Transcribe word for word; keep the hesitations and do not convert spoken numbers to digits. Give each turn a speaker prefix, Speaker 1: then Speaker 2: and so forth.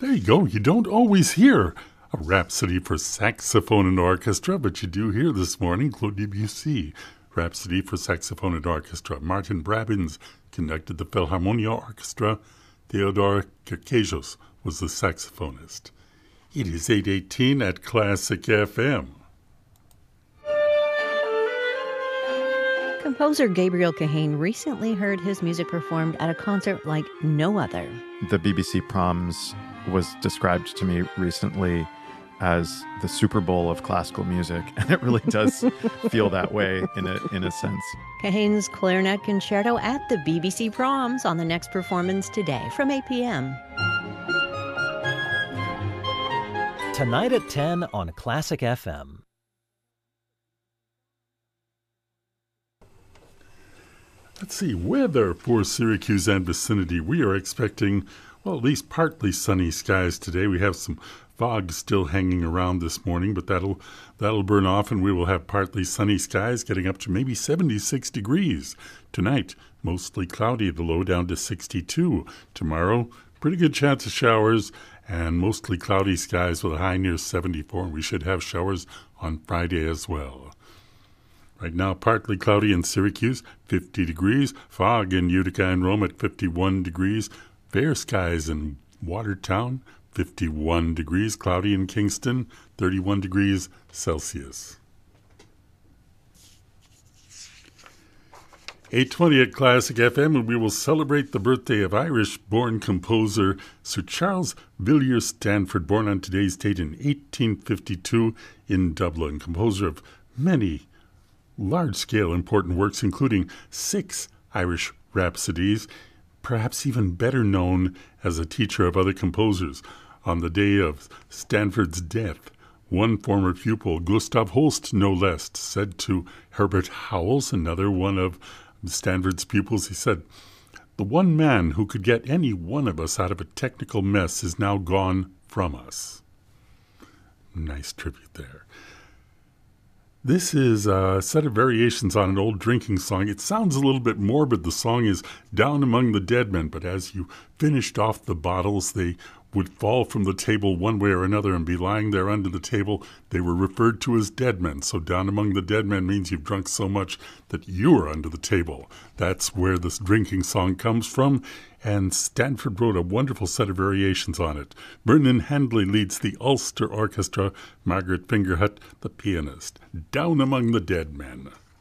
Speaker 1: There you go. You don't always hear a Rhapsody for saxophone and orchestra, but you do hear this morning Claude Debussy, Rhapsody for saxophone and orchestra. Martin Brabbins conducted the Philharmonia Orchestra. Theodore Kakejos was the saxophonist. It is eight eighteen at Classic F M.
Speaker 2: Composer Gabriel Kahane recently heard his music performed at a concert like no other.
Speaker 3: The B B C Proms was described to me recently as the Super Bowl of classical music, and it really does feel that way in a in a sense.
Speaker 2: Kahane's clarinet concerto at the B B C Proms on the next performance today from eight p.m.
Speaker 4: Tonight at ten on Classic F M.
Speaker 1: Let's see, weather for Syracuse and vicinity. We are expecting, well, at least partly sunny skies today. We have some fog still hanging around this morning, but that'll that'll burn off, and we will have partly sunny skies getting up to maybe seventy-six degrees. Tonight, mostly cloudy, the low down to sixty-two. Tomorrow, pretty good chance of showers and mostly cloudy skies with a high near seventy-four. We should have showers on Friday as well. Right now, partly cloudy in Syracuse, fifty degrees. Fog in Utica and Rome at fifty-one degrees. Fair skies in Watertown, fifty-one degrees. Cloudy in Kingston, thirty-one degrees Celsius. eight twenty at Classic F M, and we will celebrate the birthday of Irish-born composer Sir Charles Villiers Stanford, born on today's date in eighteen fifty-two in Dublin. Composer of many large-scale important works, including six Irish rhapsodies, perhaps even better known as a teacher of other composers. On the day of Stanford's death, one former pupil, Gustav Holst no less, said to Herbert Howells, another one of Stanford's pupils, he said, "The one man who could get any one of us out of a technical mess is now gone from us." Nice tribute there. This is a set of variations on an old drinking song. It sounds a little bit morbid. The song is Down Among the Dead Men, but as you finished off the bottles, they would fall from the table one way or another and be lying there under the table. They were referred to as dead men. So Down Among the Dead Men means you've drunk so much that you are under the table. That's where this drinking song comes from, and Stanford wrote a wonderful set of variations on it. Vernon Handley leads the Ulster Orchestra, Margaret Fingerhut, the pianist. Down Among the Dead Men.